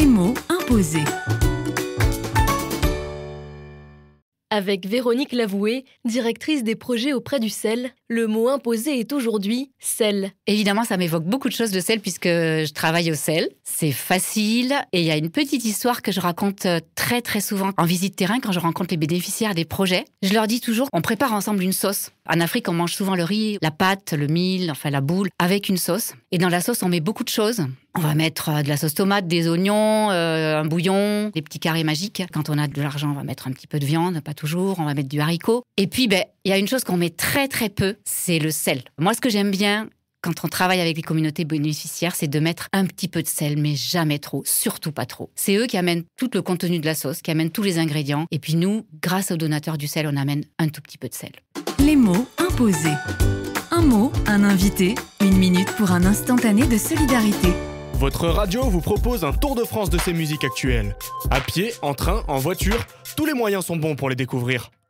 mots imposés. Avec Véronique Lavoué, directrice des projets auprès du sel, le mot imposé est aujourd'hui « sel ». Évidemment, ça m'évoque beaucoup de choses de sel puisque je travaille au sel. C'est facile et il y a une petite histoire que je raconte très très souvent en visite terrain quand je rencontre les bénéficiaires des projets. Je leur dis toujours, on prépare ensemble une sauce. En Afrique, on mange souvent le riz, la pâte, le mil, enfin la boule, avec une sauce. Et dans la sauce, on met beaucoup de choses. On va mettre de la sauce tomate, des oignons, un bouillon, des petits carrés magiques. Quand on a de l'argent, on va mettre un petit peu de viande, pas toujours. On va mettre du haricot. Et puis, il y a une chose qu'on met très très peu, c'est le sel. Moi, ce que j'aime bien quand on travaille avec les communautés bénéficiaires, c'est de mettre un petit peu de sel, mais jamais trop, surtout pas trop. C'est eux qui amènent tout le contenu de la sauce, qui amènent tous les ingrédients. Et puis nous, grâce aux donateurs du sel, on amène un tout petit peu de sel. Les mots imposés. Un mot, un invité, 1 minute pour un instantané de solidarité. Votre radio vous propose un tour de France de ces musiques actuelles. À pied, en train, en voiture, tous les moyens sont bons pour les découvrir.